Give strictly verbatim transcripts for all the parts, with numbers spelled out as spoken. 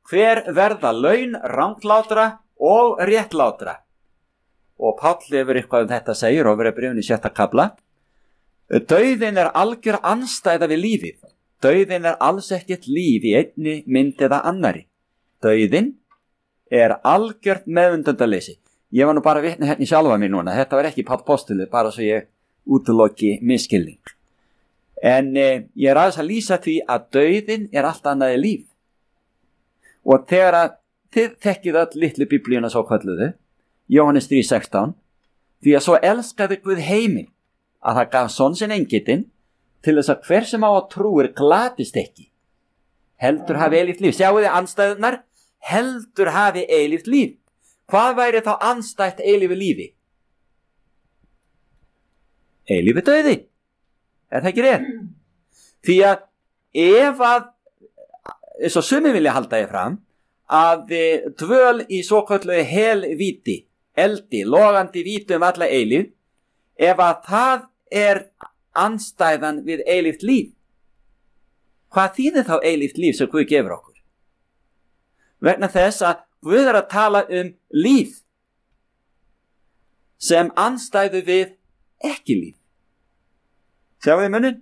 hver verða laun ranglátra og réttlátra. Og Páll hefur eitthvað um þetta segir og verið bréfinu í sjötta kafla. Dauðinn er algjör andstæða við lífið. Dauðinn er alls ekkert líf í einni mynd eða annari. Dauðinn er algjört meðvundandaleysi. Ég var nú bara vitni hérna í sjálfa mig núna. Þetta var ekki Páll postuli, bara svo ég útiloki misskilning. En eh, ég er aðeins að lýsa því að dauðinn er allt annaði líf. Og þegar að þið þekkið öll litlu biblíuna svo kalluðu, Jóhannes þrjú sextán, því að svo elskaði Guð heiminn að það gaf son sinn engitinn til þess að hver sem á að trúir glatist ekki. Heldur hafi eilíft líf. Sjáu þið andstæðunar? Heldur hafi eilíft líf. Hvað væri þá andstætt eilífi lífi? Eilífi dauði. Er það ekki rétt? Því að ef að, eins og sumir vilja halda ég fram, að dvöl í svokölluðu helvíti, eldi, logandi víti um alla eilíf, ef að það er andstæðan við eilíft líf, hvað þýðir þá eilíft líf sem Guð gefur okkur? Vegna þess að Guð er að tala um líf sem andstæðu við ekki líf. Sjáu þið munin?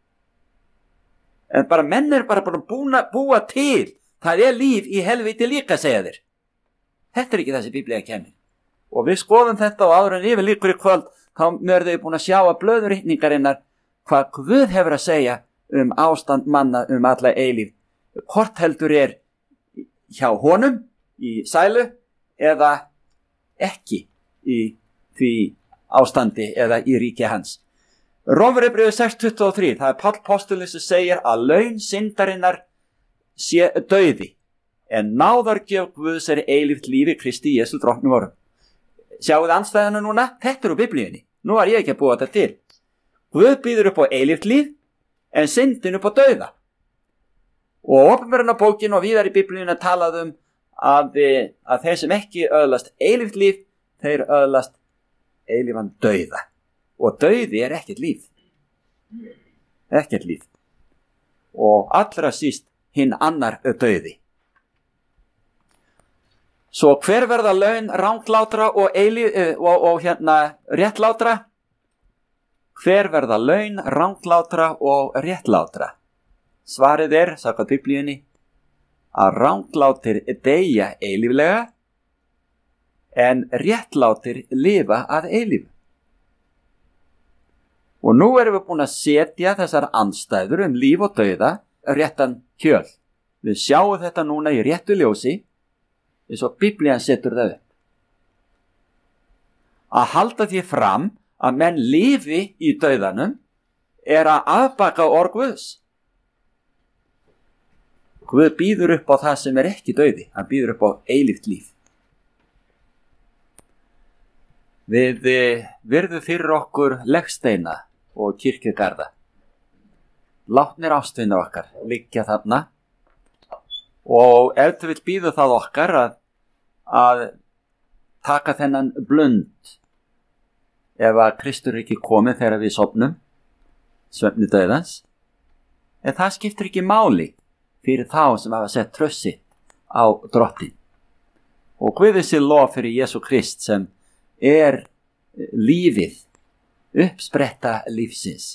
En bara menn er bara búin að búa til, það er líf í helvíti líka, segja þér. Þetta er ekki þessi Biblía kennir. Og við skoðum þetta og áður en yfir líkur í kvöld, þá mörðu við búin að sjá að blöðurritningarinnar hvað Guð hefur að segja um ástand manna um alla eilíf. Hvort heldur er hjá honum í sælu eða ekki í því ástandi eða í ríki hans. Rómverjabréfið sex tuttugu og þrjú, það er Páll postuli sem segir að laun syndarinnar sé dauði, en náðargjöf Guðs er eilíft lífi Kristi Jesú drottni vorum. Sjáu þið andstæðuna núna? Þetta er úr Biblíunni. Nú var ég ekki að búa þetta til. Guð býður upp á eilíft líf, en syndin upp á dauða. Og opinberunarbókin og víðar í Biblíunni talaði um að, að þeir sem ekki öðlast eilíft líf, þeir öðlast eilífan dauða. Og dauði er ekkert líf. Ekkert líf. Og allra síst hinn annar dauði. Svo hver verða laun ranglátra og, eilíf, og, og hérna réttlátra? Hver verða laun ranglátra og réttlátra? Svarið er, samkvæmt Biblíunni, að ranglátir deyja eilíflega, en réttlátir lifa að eilífu. Og nú erum við búin að setja þessar andstæður um líf og dauða réttan kjöl. Við sjáum þetta núna í réttu ljósi, eins og Biblían setur það upp. Að halda því fram að menn lifi í dauðanum er að afbaka orð Guðs. Guð býður upp á það sem er ekki dauði. Hann býður upp á eilíft líf. Við virðum fyrir okkur legsteina og kirkjugarða. Látnir ástvinir okkar liggja þarna. Og ef þú vill býðu það okkar að, að taka þennan blund ef að Kristur er ekki komið þegar við sofnum, svefni dauðans, en það skiptir ekki máli fyrir þá sem hafa sett trössi á drottin. Og Guði sé lof fyrir Jesú Krist sem er lífið, uppspretta lífsins.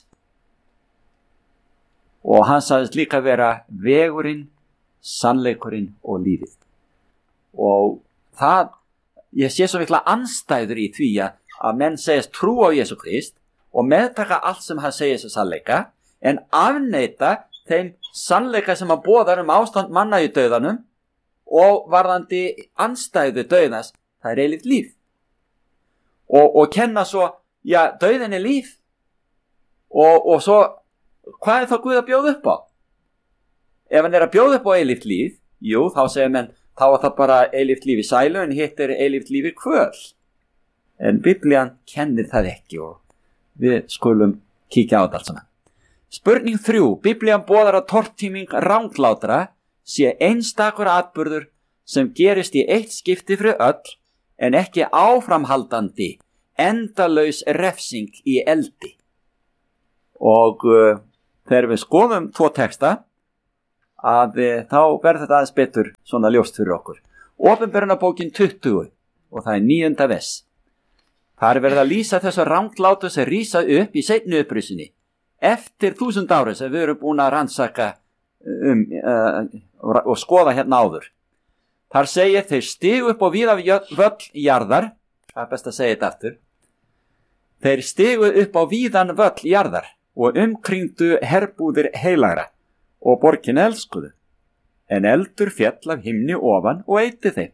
Og hann sagðist líka vera vegurinn, sannleikurinn og lífið. Og það, ég sé svo mikla andstæður í því að menn segist trú á Jesú Krist og meðtaka allt sem hann segir sem sannleika, en afneita þeim sannleika sem hann boðar um ástand manna í dauðanum og varðandi andstæðu dauðans, það er eilíft líf. Og, og kenna svo, já, dauðin er líf. Og, og svo, hvað er þá Guð að bjóða upp á? Ef hann er að bjóða upp á eilíft líf, jú, þá segir menn, þá er það bara eilíft líf í sælu, en hitt er eilíft líf í kvöl. En Biblían kennir það ekki og við skulum kíkja á þetta allt saman. Spurning þrjú, Biblían boðar að tortíming ranglátra sé einstakur atburður sem gerist í eitt skipti fyrir öll, en ekki áframhaldandi, endalaus refsing í eldi. Og uh, þegar við skoðum tvo texta, að e, þá verður þetta aðeins betur svona ljóst fyrir okkur. Opinberunarbókin tuttugu og það er níunda vers. Það er verið að lýsa þessu ranglátu sem rísa upp í seinni upprísinni eftir þúsund ári sem við erum búin að rannsaka um, uh, og skoða hérna áður. Þar segir þeir stigu upp á víða völl jarðar, það er best að segja þetta aftur, þeir stigu upp á víðan völl jarðar og umkringdu herbúðir heilagra og borgin elskuðu, en eldur fjall af himni ofan og eyti þeim.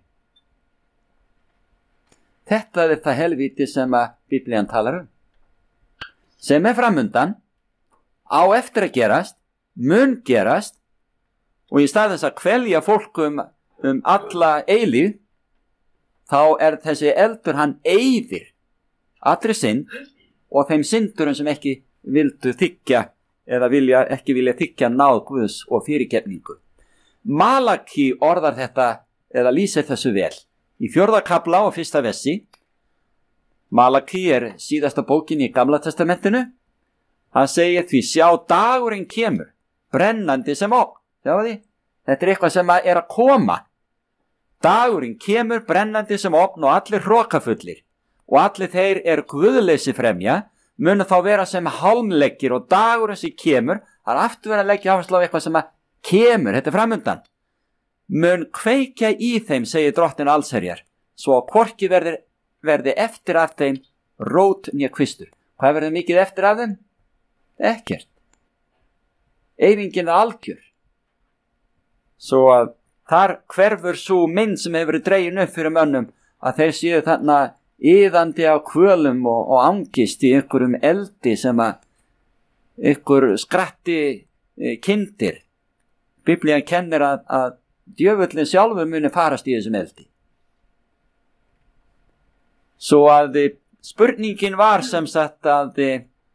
Þetta er það helvíti sem að Biblían talar um, sem er framundan, á eftir að gerast, mun gerast, og í stað þess að kvelja fólk um, um alla eilíð, þá er þessi eldur, hann eyðir allri synd og þeim syndurum sem ekki vildu þiggja eða vilja, ekki vilja þiggja náð Guðs og fyrirgefningu. Malaki orðar þetta eða lýsir þessu vel í fjórða kafla og fyrsta versi. Malaki er síðasta bókin í Gamla testamentinu. Hann segir því: sjá, dagurinn kemur brennandi sem ógn. Sjáu því, þetta er eitthvað sem er að koma. Dagurinn kemur brennandi sem ógn og allir hrokafullir og allir þeir er guðleysi fremja munu þá vera sem hálmleggir, og dagurinn sem kemur, það er aftur verið að leggja áherslu á eitthvað sem að kemur, þetta er framundan, mun kveikja í þeim, segir Drottinn allsherjar, svo að hvorki verði, verði eftir af þeim rót né kvistur. Hvað verður mikið eftir af þeim? Ekkert. Eyðingin er algjör. Svo að þar hverfur svo mynd sem hefur verið dregin upp fyrir mönnum að þeir séu þarna iðandi á kvölum og, og angist í einhverjum eldi sem að einhver skratti e, kindir. Biblían kennir að, að djöfullin sjálfur muni farast í þessum eldi. Svo að e, spurningin var sem sagt að e,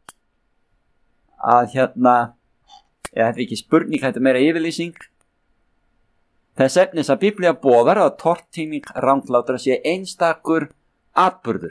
að hérna eða þetta er ekki spurning, þetta er meira yfirlýsing. Þess efnis að Biblía boðar að tortíming ranglátra sé einstakur atburður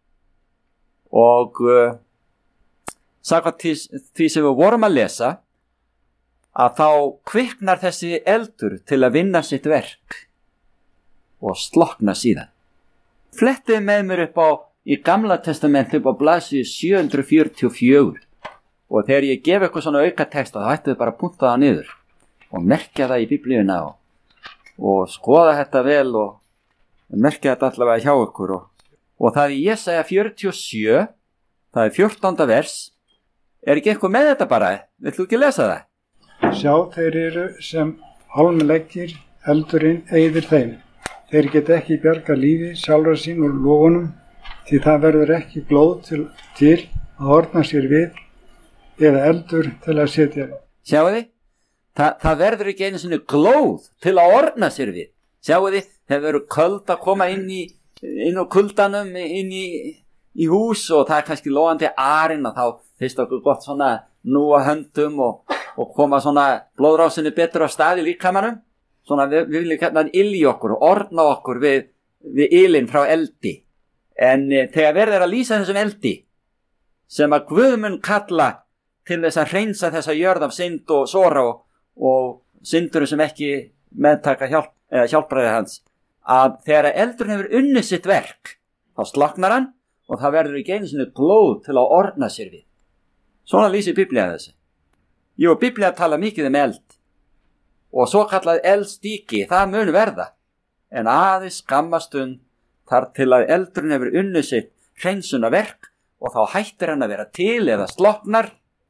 og uh, samkvæmt því, því sem við vorum að lesa að þá kviknar þessi eldur til að vinna sitt verk og slokna síðan. Flettið með mér upp á í Gamla testamenti upp á blaðsíðu sjö hundruð fjörutíu og fjögur og þegar ég gef eitthvað svona auka texta þá ættu þið bara að punta það niður og merkja það í Biblíuna og, og skoða þetta vel og merkja þetta allavega hjá ykkur og Og það í Jesaja fjörutíu og sjö, það er fjórtánda vers, er ekki eitthvað með þetta bara? Vill þú ekki lesa það? Sjá, þeir eru sem hálmleggir, eldurinn eyðir þeim. Þeir geta ekki bjarga lífi sjálfra sín úr logunum, því það verður ekki glóð til, til að orna sér við, eða eldur til að setja. Sjáu þið? Þa, það verður ekki einu sinni glóð til að orna sér við. Sjáu þið? Það verður köld að koma inn í inn á kuldanum, inn í, í hús og það er kannski logandi arinn og þá finnst okkur gott svona núa höndum og, og koma svona blóðrásinni betur á staði líkamanum. Svona við, við viljum hérna ilja í okkur og orna okkur við, við ilinn frá eldi. En e, þegar verður að lýsa þessum eldi sem að Guð mun kalla til þess að hreinsa þessa jörð af synd og sora og, og syndur sem ekki meðtaka hjálp, eða hjálpræði hans, að þegar eldurinn hefur unnið sitt verk þá sloknar hann og það verður ekki einu sinni glóð til að orna sér við. Svona lýsir Biblía þessu. Jú, Biblía tala mikið um eld og svo kallað eldstiki, það mun verða, en aðeins skammastund þar til að eldurinn hefur unnið sitt hreinsuna verk og þá hættir hann að vera til eða sloknar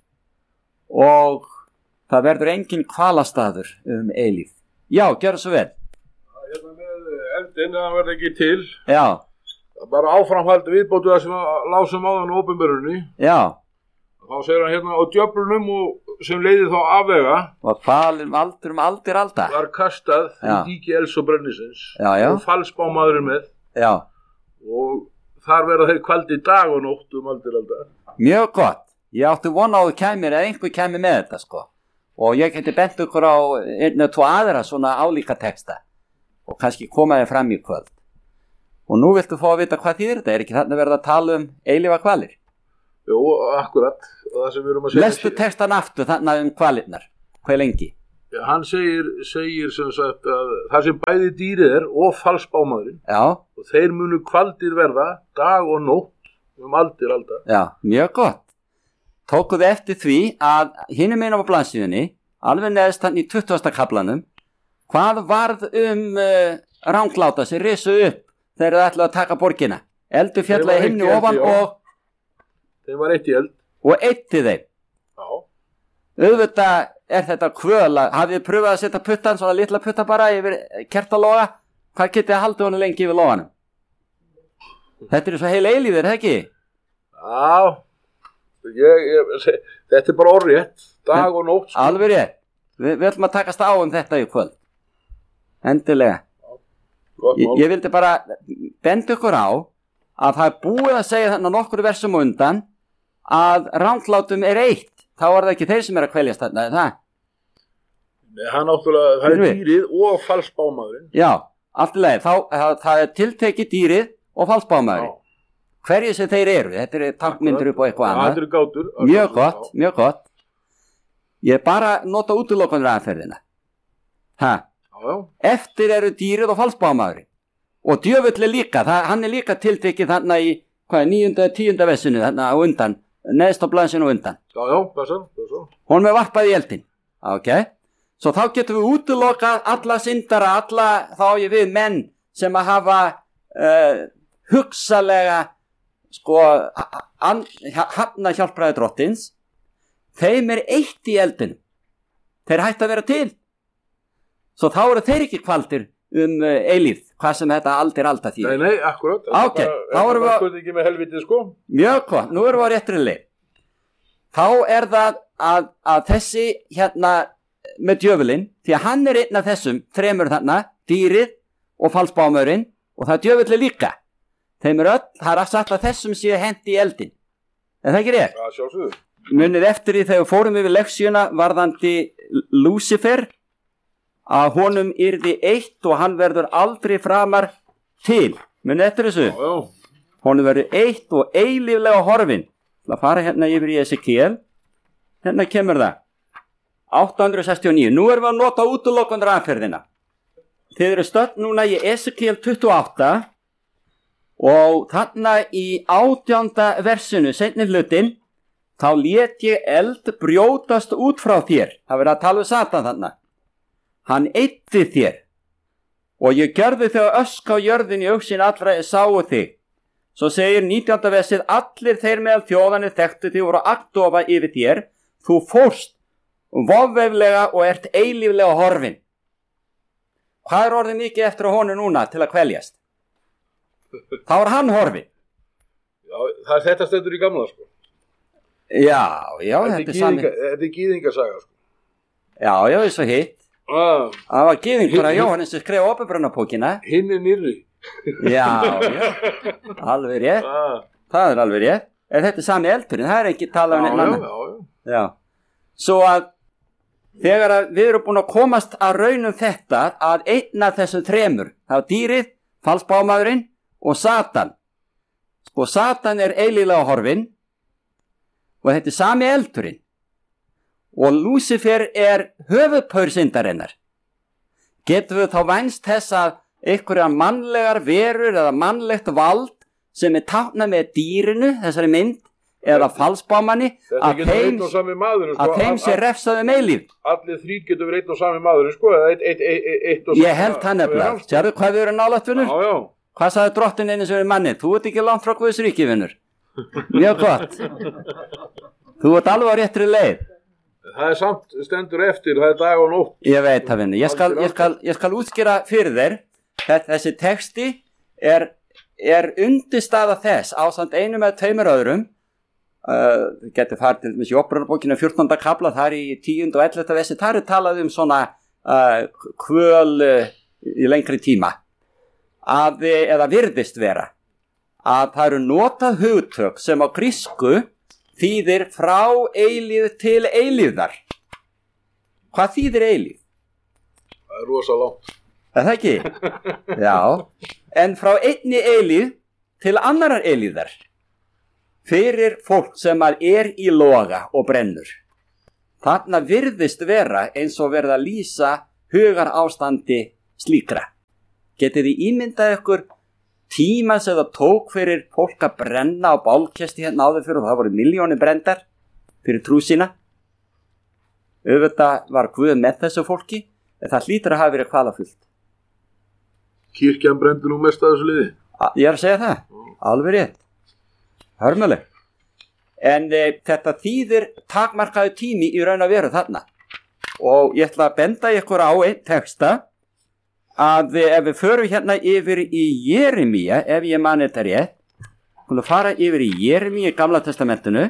og það verður engin hvalastaður um eilíf. Já, gjör svo vel. Eldin, það verður ekki til. Já. Bara áframhaldi viðbótu það sem lásum áðan á opinberunni. Já. Þá segir hann hérna á djöflunum og sem leiði þá afvega. Og falum aldur um aldir alda. Var kastað í díki elds og brennisins. Já, já. Og falsbámaðurinn með. Já. Og þar verða þeir kvaldi dag og nótt um aldir alda. Mjög gott. Ég átti vona á þú kæmir eða einhver kæmir með þetta sko. Og ég geti bent ykkur á einu og tvo aðra svona álíka texta. Og kannski koma þér fram í kvöld. Og nú viltu fá að vita hvað þýðir þetta? Er ekki þarna verið að tala um eilífa kvalir? Jú, akkurat. Og það sem við erum að segja. Lestu textan aftur þarna um kvalirnar. Hvað lengi? Hann segir, segir sem sagt að það sem bæði dýrið er og falsbámaðurinn Já, og þeir munu kvaldir verða dag og nótt um aldir alda. já, mjög gott. Tókuðu eftir því að hinum einu á blaðsíðunni, alveg neðst hann í tuttugasta kaflanum, hvað varð um uh, rangláta sem risu upp þegar það ætlaðu að taka borgina? Eldur fjallaði himni ofan og, Þeim var eitt í eld. og eitti þeim. Já. Auðvitað er þetta kvöl að hafið þið pröfað að setja puttan, svona litla putta bara yfir kertaloga, hvað getið að halda honum lengi yfir loganum? Þetta er svo heil eilífur, ekki? Já, ég, ég, þetta er bara orðrétt, dag og nótt. Sko. Alveg rétt. Vi, við ætlum að takast á um þetta í kvöld. Endilega. Gott Ég, mál. ég vildi bara benda ykkur á að það er búið að segja þarna nokkur versum á undan að ranglátum er eitt. Þá er það ekki þeir sem er að kveljast þarna, er það? Nei, hann náttúrulega, það er Heyrðu við? dýrið og falsbámaðurinn. Já, allt í lagi. Þá, það, það er tiltekið dýrið og falsbámaðurinn. Hverju sem þeir eru, þetta er tankmyndur upp á eitthvað Já, annað. þetta eru gátur. Mjög gott, mjög gott. Ég bara nota útilokanur aðferðina. Ha, Já, já. eftir eru dýrið og falsbámaðurinn. Og djöfull er líka, það, hann er líka tiltekið þarna í, hvað er, níunda, tíunda vessinu þarna á undan, neðst á blaðsinu á undan. Já, já, blessa, blessa. Hún er varpað í eldin. Ok, svo þá getum við útilokað alla syndara, alla, þá ég við menn sem að hafa uh, hugsalega, sko, hafna hjálpræði drottins. Þeim er eitt í eldinu. Þeir hætti að vera til. Svo þá eru þeir ekki kvaldir um uh, eilíð, hvað sem þetta aldir alda því. Nei, nei, akkurat. Ok, þá erum við Það er ekki með helvitið, sko. Mjög gott, nú erum við á réttri leið. Þá er það að, að þessi hérna með djöfulinn, því að hann er einn af þessum þremur þarna, dýrið og falsbámaðurinn, og það er djöfulli líka. Þeim er öll, það er að sagt að þessum séu hendi í eldin. Er það ekki rétt? Já, sjálfsögðu. Munið eftir því þegar við fórum yfir leksíuna varðandi Lúsifer, að honum yrði eitt og hann verður aldrei framar til. Munið eftir þessu? Já, já. Honum verður eitt og eilíflega horfin. Það fara hérna yfir í Esekiel. Hérna kemur það. átta hundruð sextíu og níu. Nú erum við að nota útilokanur aðferðina. Þið eru stödd núna í Esekiel tuttugu og átta og þarna í átjánda versinu, seinni hlutin, þá lét ég eld brjótast út frá þér. Það verður að tala um Satan þarna. Hann eitti þér og ég gjörði þau að öska á jörðin í augnsýn allra ég sáu þig. Svo segir nítjánda versið, allir þeir meðal þjóðanir þekktu þig voru agndofa yfir þér, þú fórst vofveflega og ert eilíflega horfin. Hvað er orðið mikið eftir á honum núna til að kveljast? Þá er hann horfin. Já, það er þetta stendur í gamla, sko. Já, já, Þetta er þetta er sami. gyðinga- þetta er gýðingasaga, sko. Já, já, eins og hitt. Ah, Það var gyðingur að Jóhannes sem skreif opinbrunapókina. hinn er nýrri. Já, já, alveg rétt. Ah, Það er alveg rétt. Er þetta sami eldurinn? Það er ekki talað um já, einn já, annan. já, já. Já. Svo að þegar að við erum búin að komast að raunum þetta að einn af þessum þremur, það var dýrið, falsbámaðurinn og Satan. Sko Satan er eilíflega horfin og þetta er sami eldurinn. Og Lúsifer er höfuðpaur syndarinnar. Getum við þá vænst þess að einhverja mannlegar verur eða mannlegt vald sem er táknað með dýrinu, þessari mynd, eða falsbámanni, Þetta að getur verið þeim, einn og sami maðurinn, sko. að þeim sé refsað um eilíf. Allir þrír getur verið einn og sami maðurinn, sko, eða eitt, eitt, eitt, eitt, eitt og sami. Ég held það nefnilega. Sérðu hvað við erum nálægt, vinnur? Já, já. Hvað sagði drottin einu sem er manni? Þú ert ekki langt frá Guðs ríki, vinnur. Mjög gott. Þú ert alveg á réttri leið. Það er samt stendur eftir, það er dag og nótt. Ég veit það, vinnur. Ég skal, ég skal, ég skal útskýra fyrir þér. Þessi texti er, er undirstaða þess ásamt einu með tveimur öðrum. Uh, getur farið til þessi opprunarbókinu fjórtánda kafla, það er í tíunda og ellefta versi. Það er talað um svona uh, kvöl uh, í lengri tíma. Að, eða virðist vera að það eru notað hugtök sem á grísku þýðir frá eilíð til eilíðar. Hvað þýðir eilíð? Það er rosa langt. Er það ekki? Já. En frá einni eilíð til annarar eilíðar fyrir fólk sem er í loga og brennur. Þarna virðist vera eins og verið að lýsa hugar ástandi slíkra. Getið þið ímyndað ykkur tíma sem það tók fyrir fólk að brenna á bálkesti hérna áður fyrir, og það voru milljónir brendar fyrir trú sína. Auðvitað var Guð með þessu fólki, en það hlýtur að hafa verið kvalafullt. Kirkjan brendur nú mest að þessu liði. Ég er að segja það, alveg rétt. Hörmuleg. En e, þetta þýðir takmarkaðu tími í raun og veru þarna. Og ég ætla að benda ykkur á einn texta að ef við förum hérna yfir í Jeremía, ef ég man þetta rétt, við fara yfir í Jeremía í Gamla testamentinu.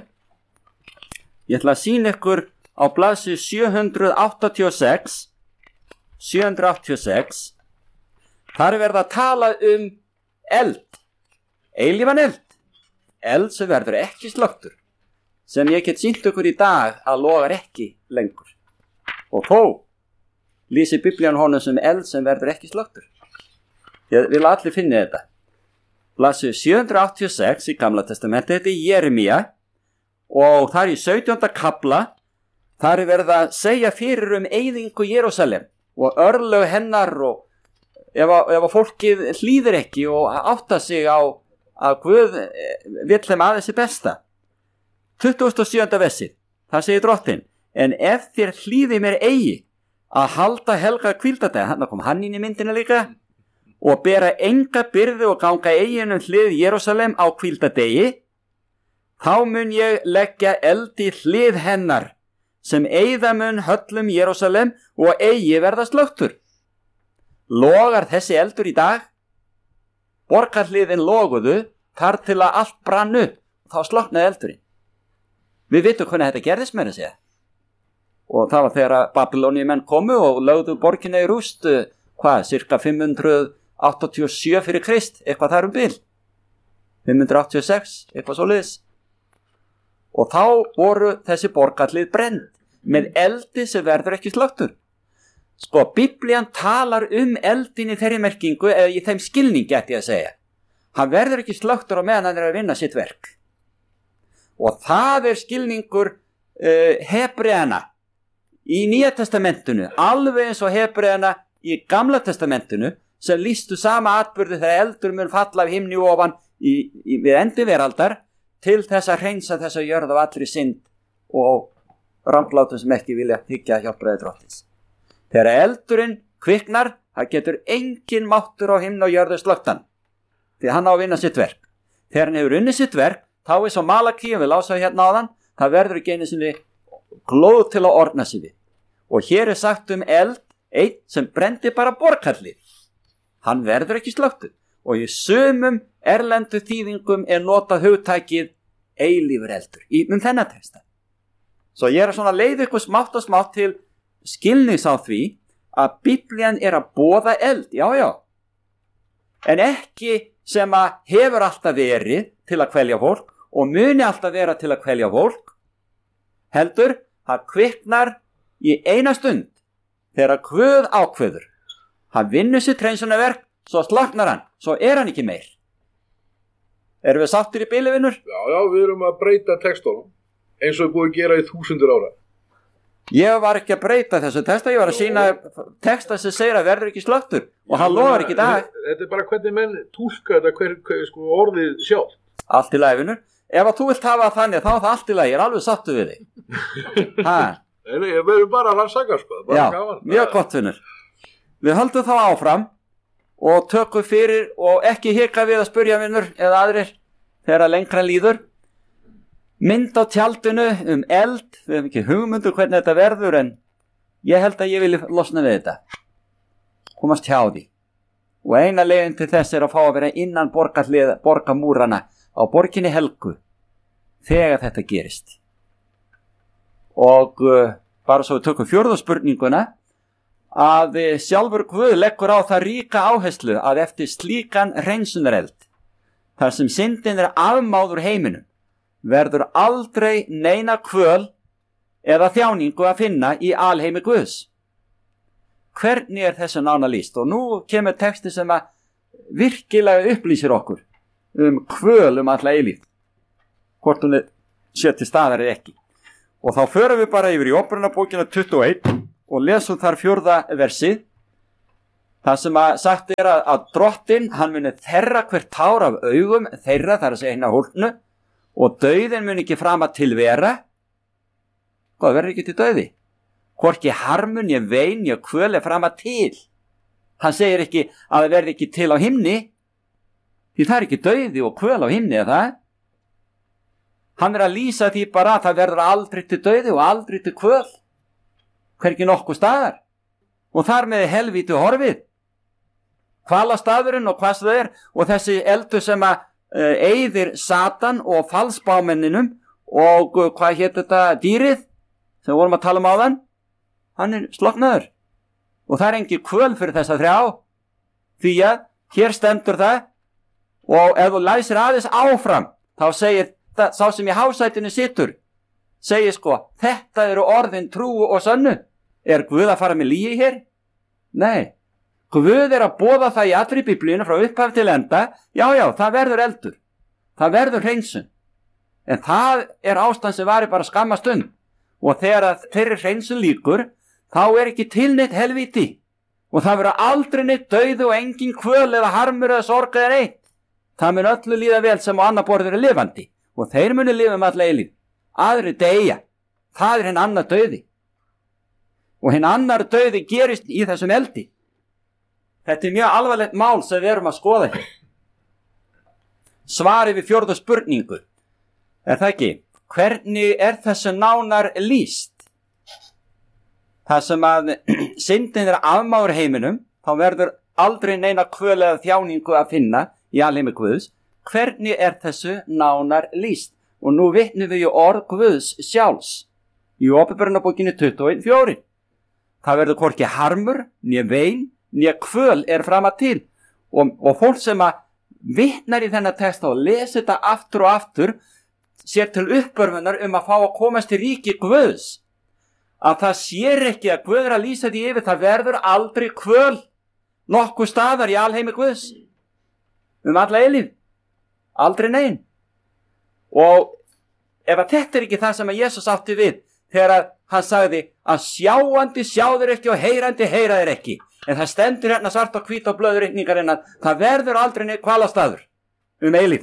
Ég ætla að sýna ykkur á blaðsíðu sjö hundruð áttatíu og sex, sjö hundruð áttatíu og sex, þar er verið að tala um eld, eilífan eld, eld sem verður ekki slökktur, sem ég get sýnt ykkur í dag að logar ekki lengur. Og þó lýsir Biblían honum sem eld sem verður ekki slökktur. Ég vil allir finna þetta. Blaðsíðu sjö hundruð áttatíu og sex í Gamla testamenti, þetta er Jeremía, og þar í sautjánda kafla, þar er verið að segja fyrir um eyðingu Jerúsalem og örlög hennar, og ef að, ef að fólkið hlýðir ekki og átta sig á að Guð vill þeim aðeins í besta. tuttugasta og sjöunda versið, það segir Drottinn: en ef þér hlýði mér eigi að halda helga hvíldardegi, hann kom hann inn í myndina líka, og bera enga byrði og ganga eiginum hlið Jerúsalem á hvíldardegi, þá mun ég leggja eld í hlið hennar sem eyða mun höllum Jerúsalem og eigi verða slökktur. Logar þessi eldur í dag? Borgarhliðin loguðu þar til að allt brann upp, þá slokknaði eldurinn. Við vitum hvernig þetta gerðist með að segja. Og það var þegar Babylóníumenn komu og lögðu borginni í rúst, hvað, cirka fimm hundruð áttatíu og sjö fyrir Krist, eitthvað þar um bil. fimm hundruð áttatíu og sex, eitthvað svoleiðis. Og þá voru þessi borgarhlið brend með eldi sem verður ekki slökktur. Sko, Biblían talar um eldin í þeirri merkingu, eða í þeim skilningi ætti ég að segja. Hann verður ekki slökktur á meðan hann er að vinna sitt verk. Og það er skilningur uh, Hebreana í Nýja testamentinu, alveg eins og Hebreana í Gamla testamentinu, sem lýstu sama atburði þegar eldur mun falla af himni ofan í, í, við endi veraldar, til þess að hreinsa þess að jörð af allri synd og ranglátum sem ekki vilja þykja hjálpraði Drottins. Þegar eldurinn kviknar, það getur engin máttur á himni og jörðu slökktan, því hann á að vinna sitt verk. Þegar hann hefur unnið sitt verk, þá er svo Malakí, við lásaðu hérna á þann, það verður ekki einu sinni glóð til að orna sig við. Og hér er sagt um eld, einn sem brendi bara borgarhlið. Hann verður ekki slökktur. Og í sumum erlendu þýðingum er notað hugtækið eilífur eldur í um þennan texta. Svo ég er svona leið ykkur smátt og smátt til skilnings á því að Biblían er að boða eld, já já, en ekki sem að hefur alltaf verið til að kvelja fólk og muni alltaf vera til að kvelja fólk, heldur það kviknar í eina stund þegar Guð ákveður. Hann vinnur sitt hreinsunarverk, svo slaknar hann, svo er hann ekki meir. Erum við sáttir í bili, vinnur? Já, já, við erum að breyta textunum eins og búið að gera í þúsundur ára. Ég var ekki að breyta þessu texta, ég var að sína texta sem segir að verður ekki slökktur og hann logar ekki í dag. Þetta er bara hvernig menn túlka þetta hver, hver, sko, orðið sjálf. Allt í lagi, vinnur. Ef að þú vilt hafa þannig, þá er það allt í lagi, ég er alveg sáttur við þig. Ha? Nei, ég verður bara að rannsaka, sko. Já, mjög gott, vinnur. Við höldum þá áfram og tökum fyrir og ekki hika við að spurja, vinnur, eða aðrir þegar lengra líður. Mynd á tjaldinu um eld, við hefum ekki hugmyndu hvernig þetta verður, en ég held að ég vilja losna við þetta, komast hjá því. Og eina leiðin til þess er að fá að vera innan borgarhlið, borgarmúrana á borginni Helgu þegar þetta gerist. Og uh, bara svo við tökum fjórðu spurninguna, að uh, sjálfur Guð leggur á það ríka áherslu að eftir slíkan hreinsunareld, þar sem syndin er afmáður heiminum, verður aldrei neina kvöl eða þjáningu að finna í alheimi Guðs. Hvernig er þessu nána lýst? Og nú kemur texti sem að virkilega upplýsir okkur um kvöl um alla eilífð, hvort hún er sér til staðar eða ekki. Og þá förum við bara yfir í Óperunnarbókina tuttugu og eitt og lesum þar fjórða versið. Það sem að sagt er að, að drottinn, hann muni þerra hvert tár af augum þeirra, það er að segja hérna hólnu, og dauðin muni ekki frama til vera. Hvað verður ekki til dauði? Hvorki harmun, ég vein, ég kvöl er frama til. Hann segir ekki að það verði ekki til á himni, því það er ekki dauði og kvöl á himni, eða það? Hann er að lýsa því bara að það verður aldrei til dauði og aldrei til kvöl. Hvergi nokkuð staðar. Og þar með helvíti horfið. Hvalastafurinn og hvað það er, og þessi eldur sem að uh, eyðir Satan og falsbámenninum og uh, hvað hétt þetta dýrið sem við vorum að tala um áðan, hann er sloknaður. Og það er engin kvöl fyrir þessa þrjá, því að hér stendur það, og ef þú læsir aðeins áfram, þá segir það, sá sem í hásætinu situr, segir sko, þetta eru orðin trúu og sönnu. Er Guð að fara með lygi hér? Nei. Guð er að boða það í allri Biblíunni frá upphaf til enda, já, já, það verður eldur, það verður hreinsun, en það er ástand sem varir bara skamma stund, og þegar að þeirri hreinsun líkur, þá er ekki til neitt helvíti, og það verður aldrei neitt dauði og engin kvöl eða harmur eða sorg eða neitt, það mun öllu líða vel sem á annar borður er lifandi, og þeir muni lifa með alla eilíð, aðri deyja, það er hinn annar dauði, og hinn annar dauði gerist í þessum eldi. Þetta er mjög alvarlegt mál sem við erum að skoða hér. Svarið við fjórðu spurningu. Er það ekki? Hvernig er þessu nánar lýst? Það sem að syndin er afmáður heiminum, þá verður aldrei neina kvöl eða þjáningu að finna í alheimi Guðs. Hvernig er þessu nánar lýst? Og nú vitnum við í orð Guðs sjálfs í Óperunnarbókinni tuttugu og eitt fjögur. Það verður hvorki harmur, né vein, né kvöl er fram að til, og, og fólk sem að vitnar í þennan texta og lesi þetta aftur og aftur sér til uppörfunar um að fá að komast til ríki Guðs, að það sér ekki að Guð er að lýsa því yfir, það verður aldrei kvöl nokkuð staðar í alheimi Guðs um alla eilíf, aldrei nein. Og ef að þetta er ekki það sem að Jesus átti við þegar hann sagði að sjáandi sjáður ekki og heyrandi heyraðir ekki, en það stendur hérna svart og hvít á blöður reikningarinn að það verður aldrei neitt hvalastaður um eilíf.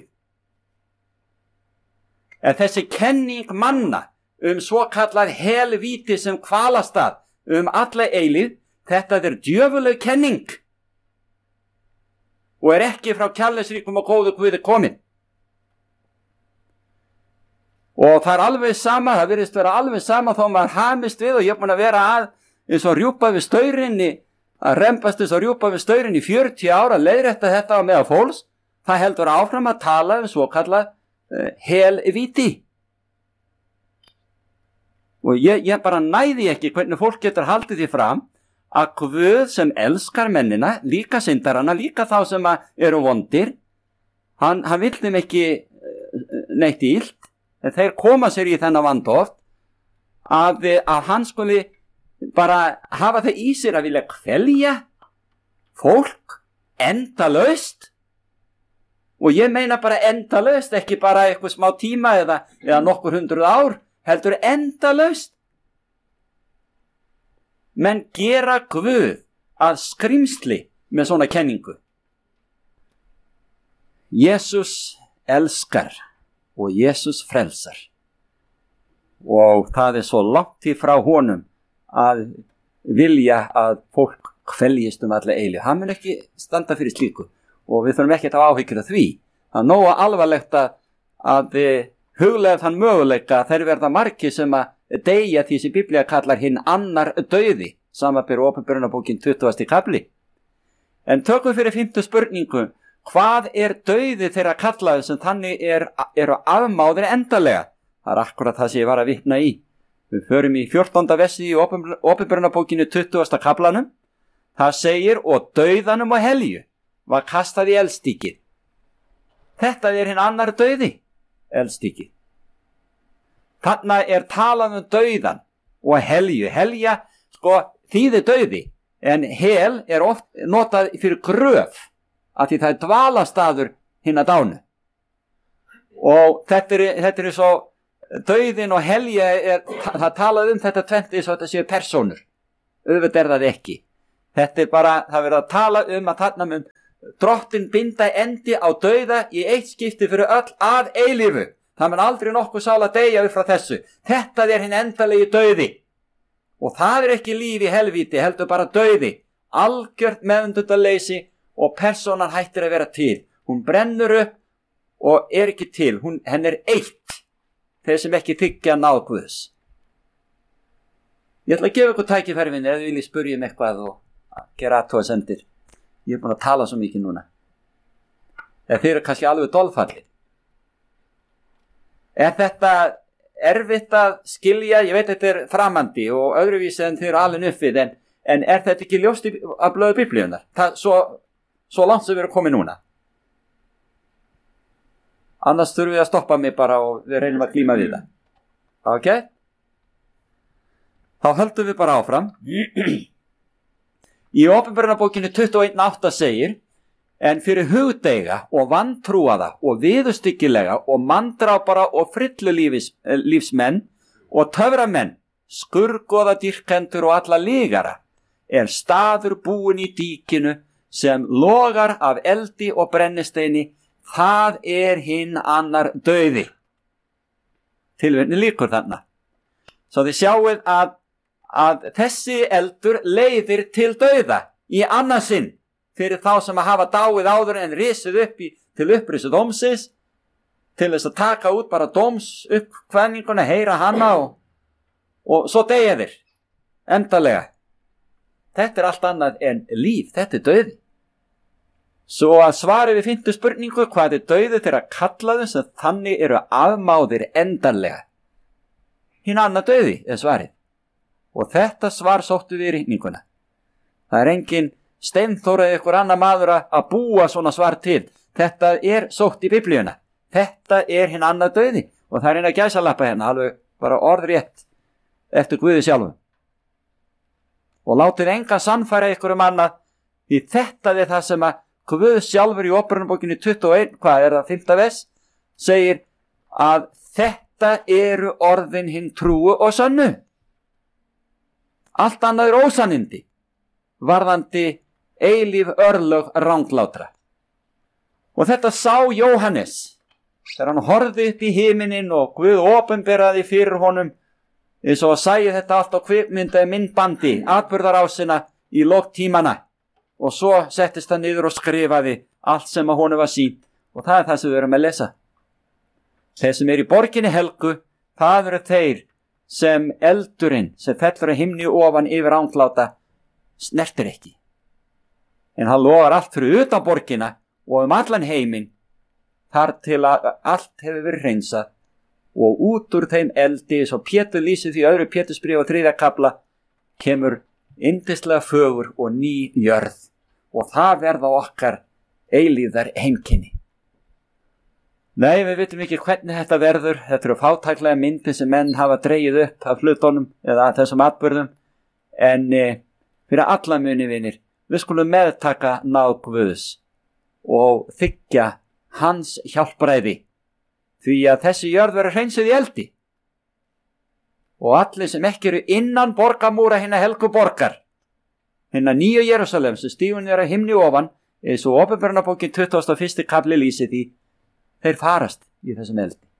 En þessi kenning manna um svo kallað helvíti sem hvalastað um alla eilíf, þetta er djöfuleg kenning og er ekki frá kærleiksríkum og góðu Guði komin. Og það er alveg sama, það virðist vera alveg sama þó maður hamist við, og ég er búin að vera að eins og rjúpa við staurinni, að rembast eins og rjúpa við staurinni í fjörutíu ára, leiðrétta þetta á meðal fólks, það heldur áfram að tala um svo kallað uh, helvíti. Og ég, ég bara næði ekki hvernig fólk getur haldið því fram að Guð sem elskar mennina, líka syndarana, líka þá sem eru vondir, hann, hann vill þeim ekki uh, neitt illt, en þeir koma sér í þennan vanda oft, að, að hann skuli bara hafa það í sér að vilja kvelja fólk endalaust, og ég meina bara endalaust, ekki bara eitthvað smá tíma eða, eða nokkur hundruð ár, heldur endalaust. Menn gera Guð að skrimsli með svona kenningu. Jesus elskar og Jesus frelsar, og það er svo langt í frá honum að vilja að fólk kveljist um alla eilíf. Hann mun ekki standa fyrir slíku, og við þurfum ekki að hafa áhyggjur af því. Það er nógu alvarlegt að, að huglega þann möguleika þeir verða margir sem að deyja því sem Biblía kallar hinn annar dauði, samanber Óperunnarbókin tuttugasti kafli. En tökum fyrir fimmtu spurningu, hvað er dauði þeirra kallaði sem þannig er, eru afmáðir endalega? Það er akkurat það sem ég var að vitna í. Við förum í fjórtánda versi í Óperunnarbókinu tuttugasta kaflanum. Það segir, og dauðanum og helju var kastað í eldstykið. Þetta er hinn annar dauði, eldstykið. Þarna er talað um dauðan og helju. Helja, sko, þýðir dauði, en hel er oft notað fyrir gröf, að því það er dvalastaður hinn að dánu. Og þetta er, þetta er svo dauðin og helja er, það talað um þetta tvennt eins og þetta séu persónur. Auðvitað er það ekki. Þetta er bara, það verður að tala um að þarna mun Drottinn binda endi á dauða í eitt skipti fyrir öll að eilífu. Það mun aldrei nokkuð sál að deyja upp frá þessu. Þetta er hinn endalegi dauði. Og það er ekki líf í helvíti, heldur bara dauði. Algjört meðvitundarleysi og persónan hættir að vera til. Hún brennur upp og er ekki til. Hún, henn er eitt. Þeir sem ekki þykja náð Guðs. Ég ætla að gefa ykkur tækifæri minni ef þið viljið spyrja um eitthvað og gera athugasemdir. Ég er búin að tala svo mikið núna. Eða þeir eru kannski alveg dolfallir. Er þetta erfitt að skilja? Ég veit þetta er framandi og öðruvísi en þeir eru alveg uppið, en, en er þetta ekki ljóst í, að blöðu biblíunar? Það svo, svo langt sem við erum komið núna. Annars þurfum við að stoppa mig bara og við reynum að glíma við það. Ok? Þá höldum við bara áfram. Í Opinberunarbókinni tuttugu og einn átta segir: en fyrir hugdeiga og vantrúaða og viðurstyggilega og manndrápara og frillulífsmenn og töframenn, skurgoða dýrkendur og alla lygara, er staður búin í díkinu sem logar af eldi og brennisteini, það er hinn annar dauði. Tilvitni lýkur þarna. Svo þið sjáið að að þessi eldur leiðir til dauða í annarsinn fyrir þá sem að hafa dáið áður en risið upp í, til upprisu dómsins, til þess að taka út bara dóms uppkvæðninguna, heyra hana og, og svo deyja þeir endalega. Þetta er allt annað en líf, þetta er dauði. Svo að svari við fimmtu spurningu, hvað er dauði þeirra kallaðu sem þannig eru afmáðir endanlega? Hinn annað dauði er svarið. Og þetta svar sóttu við í rigninguna. Það er engin Steinþór eða ykkur annar maður að búa svona svar til. Þetta er sótt í biblíuna. Þetta er hinn annað dauði. Og það er eina gæsalappa hérna, alveg bara orðrétt eftir Guði sjálfum. Og látið enga sannfæra ykkur um annað, því þetta er það sem að Guð sjálfur í Opinberunarbókinni tuttugu og eitt, hvað er það, fimmta vers, segir að þetta eru orðin hinn trúu og sönnu. Allt annað er ósannindi, varðandi eilíf örlög ranglátra. Og þetta sá Jóhannes, þegar hann horfði upp í himinin og Guð opinberaði fyrir honum, eins og að sæði þetta allt á kvikmyndaði myndbandi, atburðarásina í lok tímana. Og svo settist hann niður og skrifaði allt sem að honum var sýnt. Og það er það sem við erum að lesa. Þeir sem er í borginni helgu, það eru þeir sem eldurinn sem fellur að himni ofan yfir rangláta snertir ekki. En hann logar allt fyrir utan borgina og um allan heiminn, þar til að allt hefur verið hreinsað, og út úr þeim eldi, svo Pétur lýsir því öðru Pétursbréfi og þriðja kafla, kemur yndislega fögur og ný jörð, og það verða okkar eilífðar heimkynni. Nei, við vitum ekki hvernig þetta verður. Þetta eru fátæklega myndir sem menn hafa dregið upp af hlutunum eða þessum atburðum, en e, fyrir alla muni vinir, við skulum meðtaka náð Guðs og þiggja hans hjálpræði, því að þessi jörð verður hreinsuð í eldi. Og allir sem ekki eru innan borgamúra hinna helgu borgar, hinna nýju Jerúsalem sem stígun er að himni ofan, eins og Opinberunarbókin tuttugasta og fyrsti kafli lýsir því, þeir farast í þessum eldi.